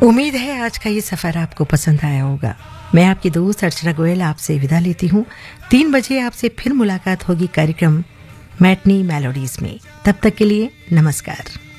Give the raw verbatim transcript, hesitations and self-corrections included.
उम्मीद है आज का ये सफर आपको पसंद आया होगा। मैं आपकी दोस्त अर्चना गोयल आपसे विदा लेती हूँ। तीन बजे आपसे फिर मुलाकात होगी कार्यक्रम मैटनी मेलोडीज में। तब तक के लिए नमस्कार।